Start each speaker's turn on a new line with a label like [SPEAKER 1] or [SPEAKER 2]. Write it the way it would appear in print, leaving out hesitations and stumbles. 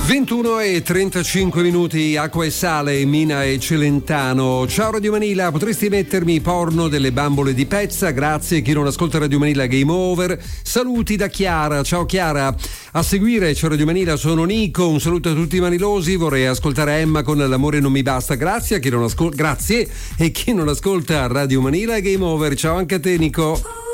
[SPEAKER 1] 21:35, Acqua e Sale, Mina e Celentano. Ciao Radio Manila, potresti mettermi porno delle bambole di Pezza? Grazie. Chi non ascolta Radio Manila, game over. Saluti da Chiara. Ciao Chiara. A seguire c'è Radio Manila, sono Nico, un saluto a tutti i manilosi. Vorrei ascoltare Emma con L'amore non mi basta. Grazie a chi non ascolta. Grazie. E chi non ascolta Radio Manila, game over. Ciao anche a te Nico.